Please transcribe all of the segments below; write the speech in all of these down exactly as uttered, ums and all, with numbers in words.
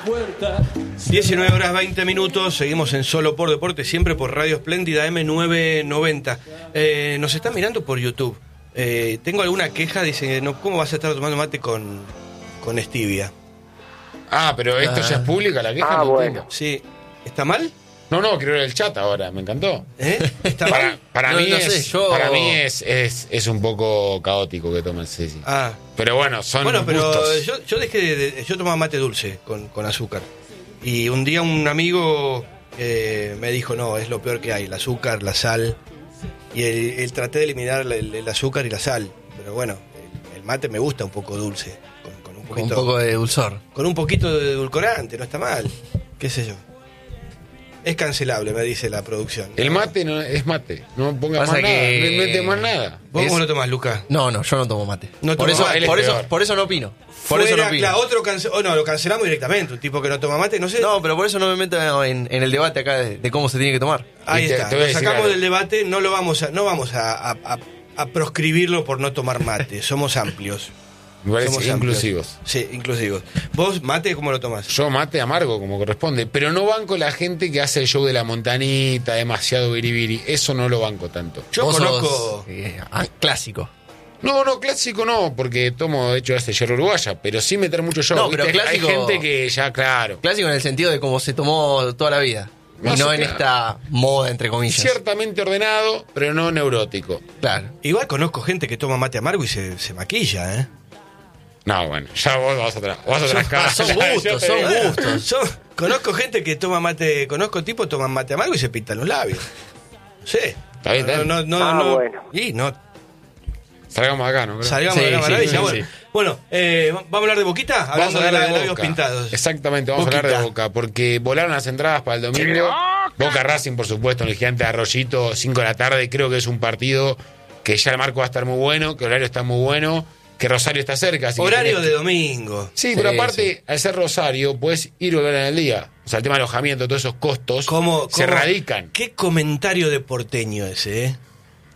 diecinueve horas veinte minutos, seguimos en Solo por Deporte, siempre por Radio Espléndida eme novecientos noventa. Eh, nos están mirando por YouTube. Eh, tengo alguna queja, dice, no, ¿cómo vas a estar tomando mate con, con stevia? Ah, pero esto ah. ya es pública la queja. Ah, no bueno. entiendo. Sí. ¿Está mal? No, no, creo que era el chat ahora, me encantó. ¿Eh? ¿Está para, mal? para no, mí, no es, sé, yo... para mí es, es, es un poco caótico que tomen Ceci. Ah. Pero bueno, son Bueno, pero gustos. yo, yo dejé de, de- yo tomaba mate dulce con, con azúcar. Y un día un amigo eh, me dijo, no, es lo peor que hay, el azúcar, la sal. Y el, el- traté de eliminar el, el azúcar y la sal. Pero bueno, el, el mate me gusta un poco dulce. Con, con un Con un poquito, poco de dulzor. con un poquito de edulcorante, no está mal. ¿Qué sé yo? Es cancelable, me dice la producción. El mate no es mate, no pongas Pasa más nada, que- no mete más nada. ¿Vos es- cómo lo tomás, Lucas? No, no, yo no tomo mate. No por, tomo eso, mate, él es por, eso, peor. por eso no opino. Por eso no Fuera, opino. claro, otro cance- oh, no, lo cancelamos directamente. Un tipo que no toma mate, no sé. No, pero por eso no me meto en, en el debate acá de, de cómo se tiene que tomar. Ahí Y te- está, te voy a lo decir sacamos algo. del debate, no lo vamos a, no vamos a, a, a- a proscribirlo por no tomar mate, somos amplios. Me parece Somos amplios. inclusivos. Sí, inclusivos. ¿Vos, mate, cómo lo tomás? Yo mate amargo como corresponde, pero no banco la gente que hace el show de la montanita, demasiado biribiri, eso no lo banco tanto. Yo Vos conozco... sos, eh, ah, clásico. No, no, clásico no, porque tomo de hecho este yerba uruguaya, pero sí meter mucho show. No, pero ¿viste? clásico- Hay gente que ya, claro, Clásico en el sentido de cómo se tomó toda la vida. Y Más no o en claro. esta moda, entre comillas. ciertamente ordenado, pero no neurótico. Claro. Igual conozco gente que toma mate amargo y se, se maquilla, ¿eh? No, bueno, ya vos vas atrás, vas Son- atrás acá. son Ya gustos, te son digo. gustos. Yo conozco gente que toma mate, conozco tipos que toman mate amargo y se pintan los labios. Sí. Está bien, está bien. No, no, no, Ah, no. bueno. Y no, Salgamos acá, ¿no? Creo. salgamos Sí, de la sí, maravilla. sí, bueno, sí. bueno eh, ¿vamos a hablar de Boquita? Vamos Hablando a de, hablar la- de, de labios Boca. pintados. Exactamente, vamos a hablar de Boca, porque volaron las entradas para el domingo. Boca Racing, por supuesto, en el Gigante de Arroyito, cinco de la tarde. Creo que es un partido que ya el marco va a estar muy bueno, que el horario está muy bueno, que Rosario está cerca. Así que Horario tenés- de domingo. Sí, pero Sí, aparte, al ser Rosario, puedes ir y volver en el día. O sea, el tema de alojamiento, todos esos costos ¿Cómo, se cómo- radican. Qué comentario de porteño ese, ¿eh?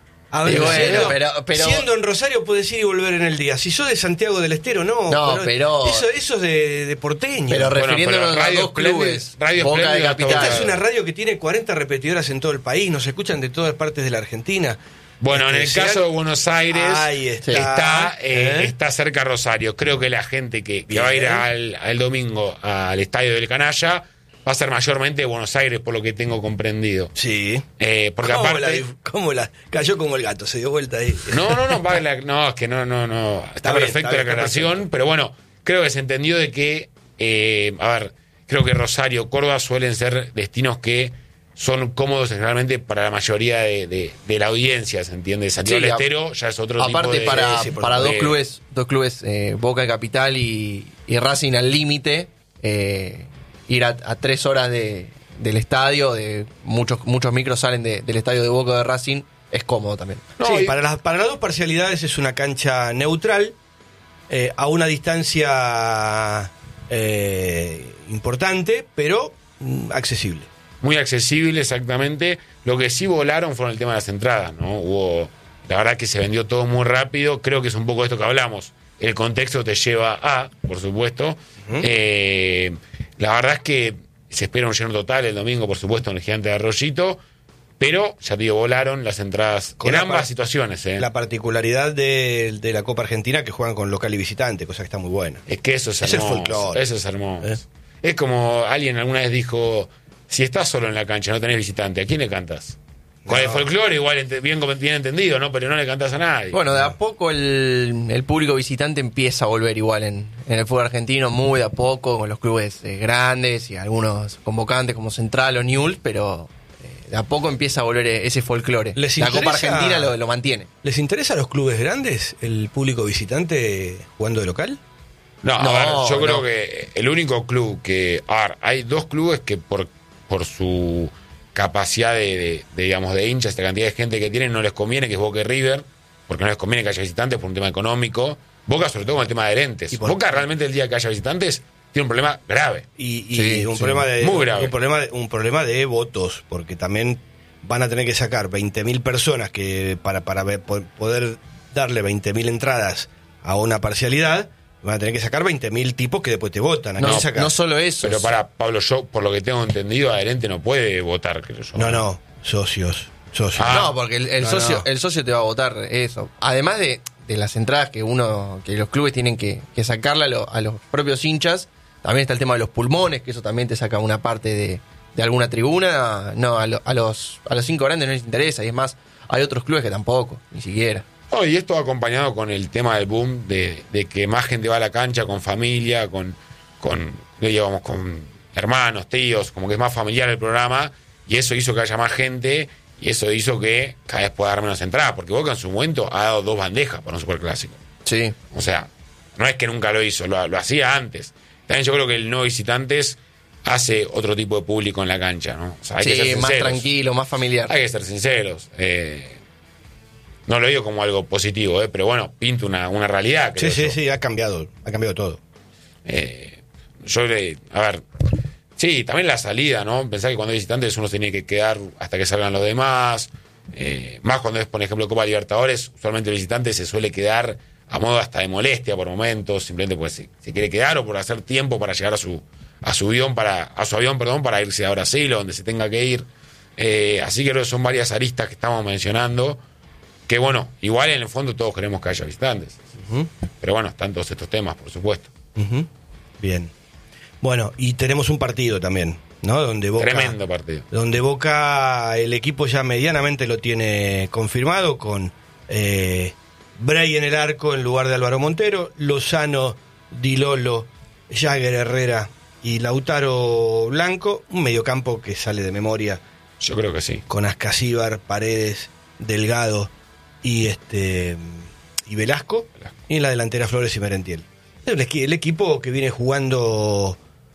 A ver, Y bueno, siendo, pero- pero- siendo en Rosario puedes ir y volver en el día. Si sos de Santiago del Estero, no. No, pero- Eso, eso es de, de porteño. Pero Bueno, refiriéndonos pero a Radio dos clubes, Espléndida- Radio Boca de Espléndida está Capital. Esta es una radio que tiene cuarenta repetidoras en todo el país. Nos escuchan de todas partes de la Argentina. Bueno, en Este, el se caso han- de Buenos Aires, Ahí está. está, eh, ¿Eh? está cerca Rosario. Creo que la gente que, que Bien. va a ir al, al domingo al estadio del Canalla va a ser mayormente de Buenos Aires, por lo que tengo comprendido. Sí. Eh, porque ¿Cómo, aparte. la, dif- cómo la cayó como el gato? Se dio vuelta ahí. No, no, no, va la- no, es que no, no, no. Está, Está bien, perfecto está la bien, está aclaración, perfecto. pero bueno, creo que se entendió de que, eh, a ver, creo que Rosario, Córdoba suelen ser destinos que son cómodos generalmente para la mayoría de, de- de la audiencia, ¿se entiende? Santiago Sí, del a- Estero ya es otro Aparte, tipo de... para, sí, por para dos supuesto. clubes, dos clubes eh, Boca de Capital y, y Racing al límite, eh, ir a, a tres horas de, del estadio, de muchos muchos micros salen de- del estadio de Boca de Racing, es cómodo también. No, sí, y- para las, para las dos parcialidades es una cancha neutral, eh, a una distancia eh, importante, pero mm, accesible. Muy accesible, exactamente. Lo que sí volaron fueron el tema de las entradas, ¿no? Hubo, la verdad que se vendió todo muy rápido. Creo que es un poco esto que hablamos. El contexto te lleva a, por supuesto. Ujú. Eh, la verdad es que se espera un lleno total el domingo, por supuesto, en el Gigante de Arroyito. Pero, ya te digo, volaron las entradas Con en la ambas par- situaciones, ¿eh? La particularidad de, de la Copa Argentina que juegan con local y visitante, cosa que está muy buena. Es que eso es, Es el hermoso. folclore. Eso es hermoso. ¿Eh? Es como alguien alguna vez dijo, si estás solo en la cancha, no tenés visitante, ¿a quién le cantas? Con No. el folclore igual ent- bien, bien entendido, ¿no? Pero no le cantas a nadie. Bueno, de a poco el, el público visitante empieza a volver igual en, en el fútbol argentino, muy de a poco, con los clubes eh, grandes y algunos convocantes como Central o Newell's, pero eh, de a poco empieza a volver ese folclore. ¿Les La Copa interesa- Argentina lo, lo mantiene. ¿Les interesa a los clubes grandes el público visitante jugando de local? no, no, a ver, yo creo no. que el único club que... A ver, hay dos clubes que por, por su capacidad de, de- de, digamos, de hinchas, esta cantidad de gente que tienen, no les conviene, que es Boca y River, porque no les conviene que haya visitantes por un tema económico. Boca sobre todo con el tema de adherentes. ¿Y por Boca qué? realmente el día que haya visitantes tiene un problema grave. Y, y Sí, un sí. problema de Muy grave. un problema de, un problema de votos, porque también van a tener que sacar veinte mil personas que para para ver- po- poder darle veinte mil entradas a una parcialidad, Van a tener que sacar veinte mil tipos que después te votan. ¿A No, quién sacás? no solo eso. Pero para Pablo, yo, por lo que tengo entendido, adherente no puede votar, creo yo. No, no, socios. socios. Ah. No, porque el, el No, socio no. el socio te va a votar eso. Además de, de las entradas que uno que los clubes tienen que, que sacarle a, lo- a los propios hinchas, también está el tema de los pulmones, que eso también te saca una parte de, de alguna tribuna. No, a, lo- a los a los cinco grandes no les interesa. Y es más, hay otros clubes que tampoco, ni siquiera. No, y esto acompañado con el tema del boom de, de que más gente va a la cancha con familia, con, con, digamos, con hermanos, tíos, como que es más familiar el programa, y eso hizo que haya más gente, y eso hizo que cada vez pueda dar menos entradas, porque Boca en su momento ha dado dos bandejas para un superclásico. Sí. O sea, no es que nunca lo hizo, lo, lo hacía antes. También yo creo que el no visitantes hace otro tipo de público en la cancha, ¿no? O sea, hay que ser Sí, más sinceros. tranquilo, más familiar. Hay que ser sinceros. Eh, no lo digo como algo positivo, eh, pero bueno, pinta una, una realidad. Sí, creo sí, yo. sí, ha cambiado. Ha cambiado todo. Eh, yo, le- a ver, sí, también la salida, ¿no? Pensar que cuando hay visitantes uno se tiene que quedar hasta que salgan los demás. Eh, más cuando es, por ejemplo, Copa Libertadores, usualmente el visitante se suele quedar a modo hasta de molestia por momentos, simplemente pues se, se quiere quedar o por hacer tiempo para llegar a su a su avión para a su avión, perdón, para irse a Brasil o donde se tenga que ir. Eh, así que creo que son varias aristas que estamos mencionando. Que bueno, igual en el fondo todos queremos que haya visitantes. Ujú, Pero bueno, están todos estos temas, por supuesto. ujú. Bien. Bueno, y tenemos un partido también, ¿no? Donde Boca, Tremendo partido. donde Boca, el equipo ya medianamente lo tiene confirmado con eh, Bray en el arco en lugar de Álvaro Montero, Lozano, Di Lolo, Jagger Herrera y Lautaro Blanco, un mediocampo que sale de memoria Yo creo que sí. con Ascasíbar, Paredes, Delgado y este y Velasco, Velasco. y en la delantera Flores y Merentiel. Es el, equi- el equipo que viene jugando,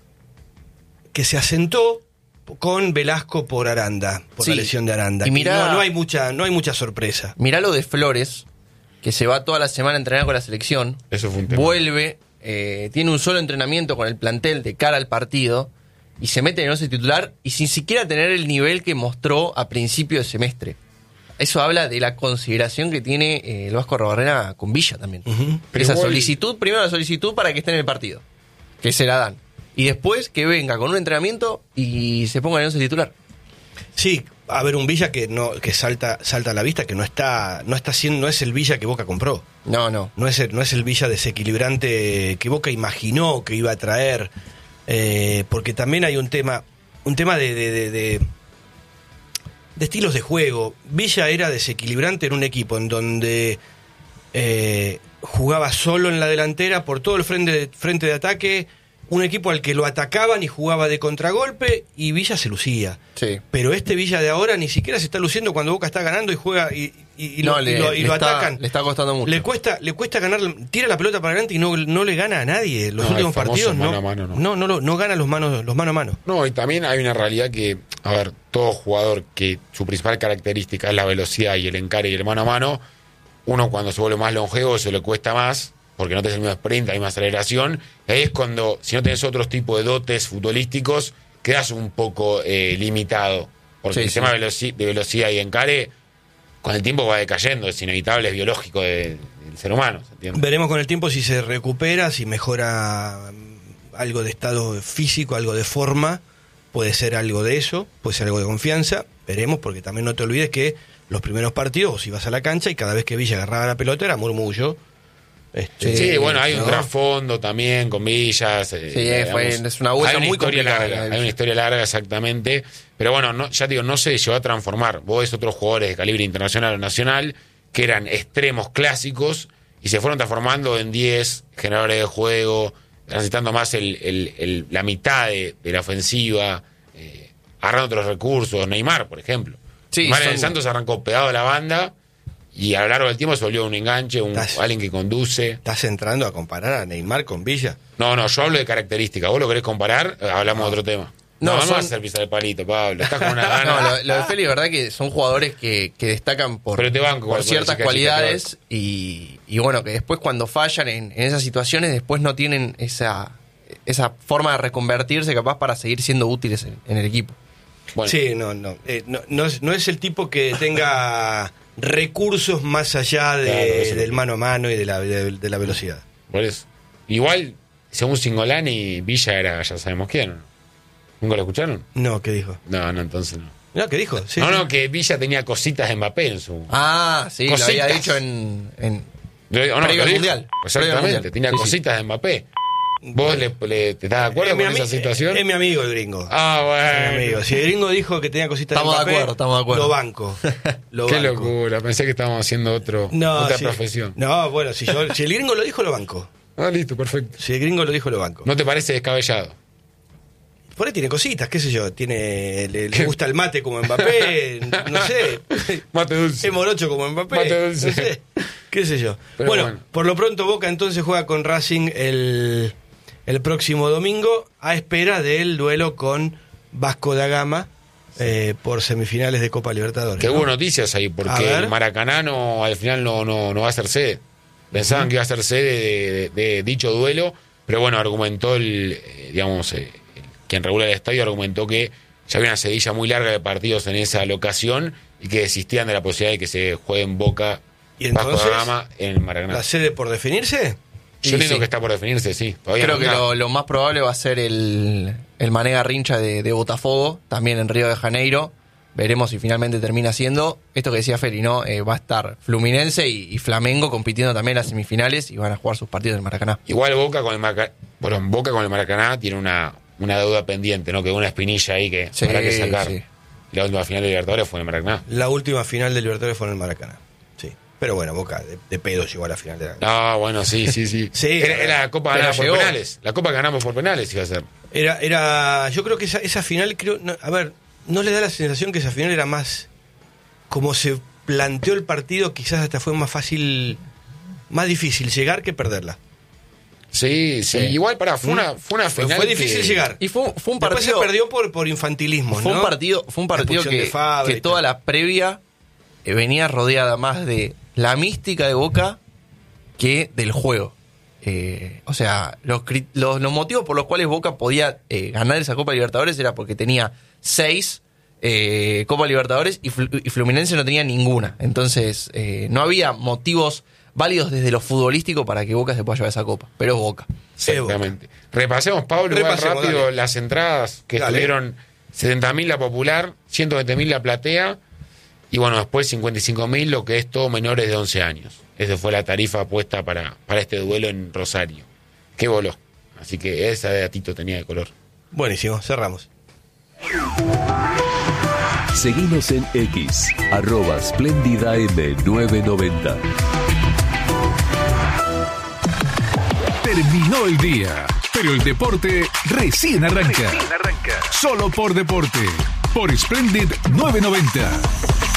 que se asentó con Velasco por Aranda, por Sí. la lesión de Aranda. Y mirá- no, no hay mucha, no hay mucha sorpresa. Mirá lo de Flores, que se va toda la semana a entrenar con la selección. Eso fue un tema. Vuelve, eh, tiene un solo entrenamiento con el plantel de cara al partido y se mete en el once titular y sin siquiera tener el nivel que mostró a principio de semestre. Eso habla de la consideración que tiene eh, el Vasco Arrobarrena con Villa también. Ujú. Pero Esa igual- solicitud, primero la solicitud para que esté en el partido, que se la dan. Y después que venga con un entrenamiento y se ponga en el once titular. Sí, a ver, un Villa que no que salta salta a la vista, que no está no está siendo, no es el Villa que Boca compró. No, no. No es el, no es el Villa desequilibrante que Boca imaginó que iba a traer, eh, porque también hay un tema, un tema de, de, de, de- de estilos de juego. Villa era desequilibrante en un equipo en donde eh, jugaba solo en la delantera por todo el frente de, frente de ataque, un equipo al que lo atacaban y jugaba de contragolpe y Villa se lucía. Sí. Pero este Villa de ahora ni siquiera se está luciendo cuando Boca está ganando y juega y, y- y No, lo, y le- lo- y le lo está- atacan. le está costando mucho. Le cuesta, le cuesta ganar, tira la pelota para adelante y no, no le gana a nadie. Los No, el últimos famoso partidos mano no, a mano, no. no, no, lo- no gana los manos, los mano a mano. No, y también hay una realidad que, a ver, todo jugador que su principal característica es la velocidad y el encare y el mano a mano, uno cuando se vuelve más longevo eso le cuesta más, porque no tenés el mismo sprint, la misma aceleración, y ahí es cuando, si no tenés otros tipos de dotes futbolísticos, quedas un poco eh, limitado, porque Sí, el sí. tema de, veloci- de velocidad y encare, con el tiempo va decayendo, es inevitable, es biológico de- del ser humano, ¿se entiende? Veremos con el tiempo si se recupera, si mejora mm, algo de estado físico, algo de forma. Puede ser algo de eso, puede ser algo de confianza. Veremos, porque también no te olvides que los primeros partidos vos ibas a la cancha y cada vez que Villa agarraba la pelota era murmullo. Este, Sí, bueno, hay un ¿no? trasfondo también con Villas. eh, Sí, fue- digamos, es una vuelta hay muy historia complicada, larga, la de hay Villa. una historia larga, exactamente. Pero bueno, no, ya te digo, no se llegó a transformar. Vos ves otros jugadores de calibre internacional o nacional que eran extremos clásicos y se fueron transformando en diez generadores de juego, transitando más el, el- el- la mitad de, de la ofensiva, eh, agarrando otros recursos. Neymar, por ejemplo. Sí, Neymar en son- el Santos arrancó pegado a la banda y a lo largo del tiempo se volvió un enganche, un, Estás- alguien que conduce. ¿Estás entrando a comparar a Neymar con Villa? No, no, yo hablo de características. ¿Vos lo querés comparar? Eh, Hablamos de otro tema. No, No, no, son- vas a hacer pisar el palito, Pablo. Estás con una No, gana. lo, lo de Félix, verdad que son jugadores que, que destacan por, Pero te banco por con- con ciertas chica, chica, cualidades y, y bueno, que después cuando fallan en, en esas situaciones, después no tienen esa, esa forma de reconvertirse capaz para seguir siendo útiles en, en el equipo. Bueno, Sí, no, no, eh, no, no es, no es el tipo que tenga recursos más allá de- Claro, eso del lo- mano a mano y de la, de, de la velocidad. por eso. Igual, según Cingolani, Villa era, ya sabemos quién, ¿no? ¿Nunca lo escucharon? No, ¿qué dijo? No, no, entonces no. No, ¿qué dijo? Sí, no, sí. no, que Villa tenía cositas de Mbappé en su... Ah, sí, Cositas. lo había dicho en... en Lo- no, previo lo al dijo. Mundial. Previo al Exactamente, Mundial. tenía Sí, sí. cositas de Mbappé. ¿Vos le, le- te estás de acuerdo Es mi con ami- esa situación? Es mi amigo el gringo. Ah, Es mi bueno. amigo. Si el gringo dijo que tenía cositas Estamos de Mbappé, acuerdo, estamos de acuerdo. Lo banco. Lo Qué banco. locura, pensé que estábamos haciendo otro, No, otra sí. profesión. No, bueno, si, yo, si el gringo lo dijo, lo banco. Ah, listo, perfecto. Si el gringo lo dijo, lo banco. ¿No te parece descabellado? Por ahí tiene cositas, qué sé yo. Tiene, le, le gusta el mate como Mbappé, no sé. Mate dulce. Es morocho como Mbappé. Mate dulce. No sé, qué sé yo. Pero Bueno, bueno. por lo pronto Boca entonces juega con Racing el, el próximo domingo a espera del duelo con Vasco da Gama eh, por semifinales de Copa Libertadores. Que ¿no? hubo noticias ahí, A porque ver. el Maracaná no, al final no, no, no va a ser sede. Pensaban que iba a ser sede de, de- de dicho duelo, pero bueno, argumentó el, eh, digamos, eh, el- quien regula el estadio argumentó que ya había una sedilla muy larga de partidos en esa locación y que desistían de la posibilidad de que se juegue en Boca ¿Y Vasco da entonces? Gama en el Maracaná. ¿La sede por definirse? Yo Y entiendo sí. que está por definirse, sí. Todavía Creo no que nada. lo, lo más probable va a ser el, el Mané Garrincha de, de Botafogo, también en Río de Janeiro. Veremos si finalmente termina siendo. Esto que decía Feli, ¿no? Eh, va a estar Fluminense y, y Flamengo compitiendo también en las semifinales y van a jugar sus partidos en el Maracaná. Igual Boca con el Maracaná, bueno, Boca con el Maracaná tiene una, una deuda pendiente, ¿no? Que una espinilla ahí que Sí, habrá que sacar. sí. Y la última final de Libertadores fue en el Maracaná. La última final de Libertadores fue en el Maracaná. Sí. Pero bueno, Boca de, de pedo llegó a la final de la... Ah, bueno, sí, sí, sí. Sí, era, era la Copa pero ganada por llegó. penales. La Copa que ganamos por penales iba a ser. Era, era, yo creo que esa, esa final, creo, no, a ver, ¿no le da la sensación que esa final era más, como se planteó el partido, quizás hasta fue más fácil, más difícil llegar que perderla? Sí, sí. Sí. Igual, pará, fue una, fue una Fue, final. fue difícil que- llegar. Y fue, fue un Después partido... se perdió por, por infantilismo, Fue ¿no? un partido, fue un La partido expulsión de que, Fabra que y toda tal. la previa eh, venía rodeada más de la mística de Boca que del juego. Eh, o sea, los, cri- los, los motivos por los cuales Boca podía eh, ganar esa Copa Libertadores era porque tenía seis eh, Copa Libertadores y, Flu- y Fluminense no tenía ninguna. Entonces, eh, no había motivos válidos desde lo futbolístico para que Boca se pueda llevar esa Copa. Pero es Boca. Exactamente. Repasemos, Pablo, igual Repasemos, rápido dale. las entradas que Dale. estuvieron setenta mil la popular, ciento veinte mil la platea y bueno, después cincuenta y cinco mil lo que es todo menores de once años. Esa fue la tarifa puesta para, para este duelo en Rosario. Qué voló. Así que esa de datito tenía de color. Buenísimo, cerramos. Seguinos en X, arroba Splendida M novecientos noventa. Terminó el día, pero el deporte recién arranca. Solo por deporte, por Splendid novecientos noventa.